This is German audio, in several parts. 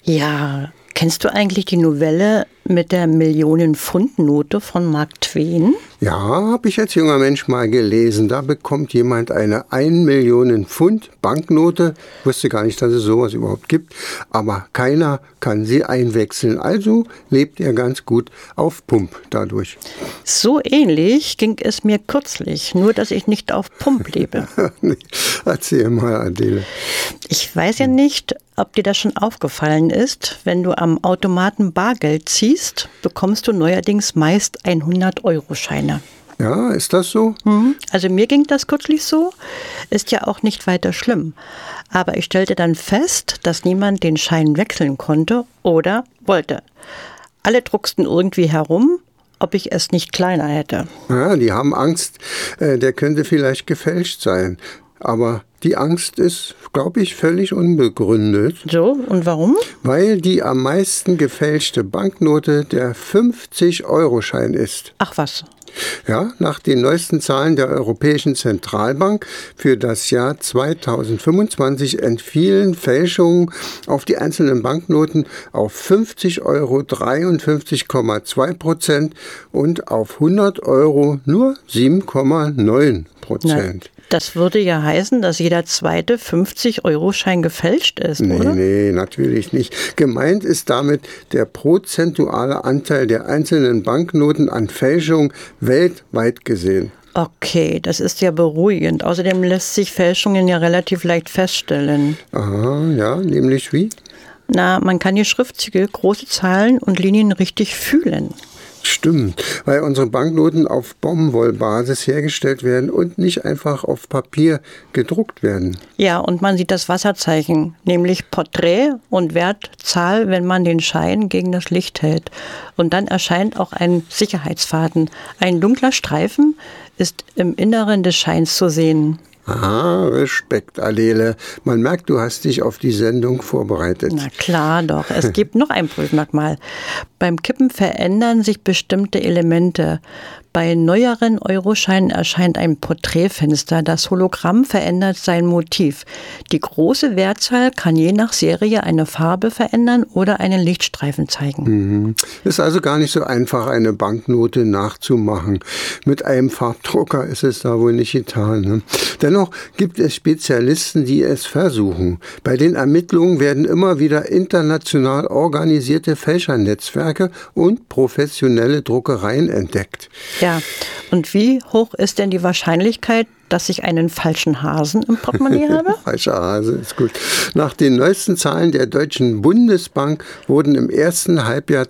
Ja, kennst du eigentlich die Novelle mit der Millionen-Pfund-Note von Mark Twain? Ja, habe ich als junger Mensch mal gelesen. Da bekommt jemand eine 1 Millionen Pfund Banknote. Ich wusste gar nicht, dass es sowas überhaupt gibt. Aber keiner kann sie einwechseln. Also lebt er ganz gut auf Pump dadurch. So ähnlich ging es mir kürzlich, nur dass ich nicht auf Pump lebe. Nee, erzähl mal, Adele. Ich weiß ja nicht, ob dir das schon aufgefallen ist. Wenn du am Automaten Bargeld ziehst, bekommst du neuerdings meist 100-Euro-Scheine. Ja, ist das so? Also mir ging das kürzlich so, ist ja auch nicht weiter schlimm. Aber ich stellte dann fest, dass niemand den Schein wechseln konnte oder wollte. Alle drucksten irgendwie herum, ob ich es nicht kleiner hätte. Ja, die haben Angst, der könnte vielleicht gefälscht sein. Aber die Angst ist, glaube ich, völlig unbegründet. So, und warum? Weil die am meisten gefälschte Banknote der 50-Euro-Schein ist. Ach was. Ja, nach den neuesten Zahlen der Europäischen Zentralbank für das Jahr 2025 entfielen Fälschungen auf die einzelnen Banknoten auf 50 Euro 53,2% und auf 100 Euro nur 7,9%. Das würde ja heißen, dass jeder zweite 50-Euro-Schein gefälscht ist, oder? Nee, natürlich nicht. Gemeint ist damit der prozentuale Anteil der einzelnen Banknoten an Fälschung weltweit gesehen. Okay, das ist ja beruhigend. Außerdem lässt sich Fälschungen ja relativ leicht feststellen. Aha, ja, nämlich wie? Na, man kann die Schriftzüge, große Zahlen und Linien richtig fühlen. Stimmt, weil unsere Banknoten auf Baumwollbasis hergestellt werden und nicht einfach auf Papier gedruckt werden. Ja, und man sieht das Wasserzeichen, nämlich Porträt und Wertzahl, wenn man den Schein gegen das Licht hält. Und dann erscheint auch ein Sicherheitsfaden. Ein dunkler Streifen ist im Inneren des Scheins zu sehen. Ah, Respekt, Adele. Man merkt, du hast dich auf die Sendung vorbereitet. Na klar doch. Es gibt noch ein Prüfmerkmal. Beim Kippen verändern sich bestimmte Elemente. Bei neueren Euroscheinen erscheint ein Porträtfenster. Das Hologramm verändert sein Motiv. Die große Wertzahl kann je nach Serie eine Farbe verändern oder einen Lichtstreifen zeigen. Ist also gar nicht so einfach, eine Banknote nachzumachen. Mit einem Farbdrucker ist es da wohl nicht getan. Ne? Dennoch gibt es Spezialisten, die es versuchen. Bei den Ermittlungen werden immer wieder international organisierte Fälschernetzwerke und professionelle Druckereien entdeckt. Ja, und wie hoch ist denn die Wahrscheinlichkeit, dass ich einen falschen Hasen im Portemonnaie habe? Falscher Hase, ist gut. Nach den neuesten Zahlen der Deutschen Bundesbank wurden im ersten Halbjahr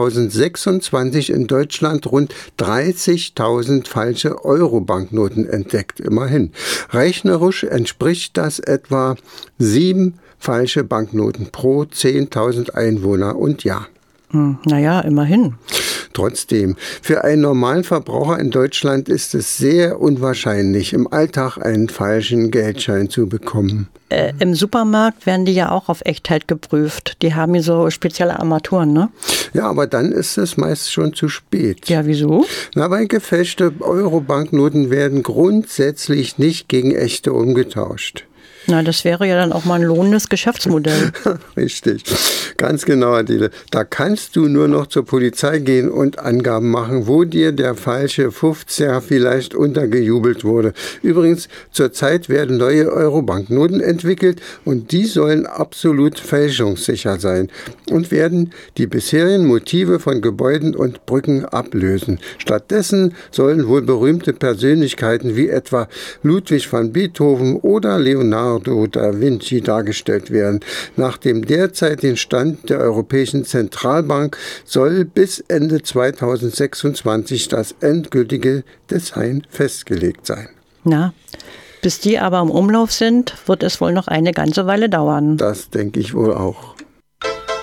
2026 in Deutschland rund 30.000 falsche Euro-Banknoten entdeckt. Immerhin. Rechnerisch entspricht das etwa 7 falsche Banknoten pro 10.000 Einwohner und Jahr. Naja, immerhin. Trotzdem, für einen normalen Verbraucher in Deutschland ist es sehr unwahrscheinlich, im Alltag einen falschen Geldschein zu bekommen. Im Supermarkt werden die ja auch auf Echtheit geprüft. Die haben hier so spezielle Armaturen, ne? Ja, aber dann ist es meist schon zu spät. Ja, wieso? Na, weil gefälschte Euro-Banknoten werden grundsätzlich nicht gegen echte umgetauscht. Na, das wäre ja dann auch mal ein lohnendes Geschäftsmodell. Richtig, ganz genau, Adele. Da kannst du nur noch zur Polizei gehen und Angaben machen, wo dir der falsche 50er vielleicht untergejubelt wurde. Übrigens, zurzeit werden neue Euro-Banknoten entwickelt und die sollen absolut fälschungssicher sein und werden die bisherigen Motive von Gebäuden und Brücken ablösen. Stattdessen sollen wohl berühmte Persönlichkeiten wie etwa Ludwig van Beethoven oder Leonardo da Vinci dargestellt werden. Nach dem derzeitigen Stand der Europäischen Zentralbank soll bis Ende 2026 das endgültige Design festgelegt sein. Na, bis die aber im Umlauf sind, wird es wohl noch eine ganze Weile dauern. Das denke ich wohl auch.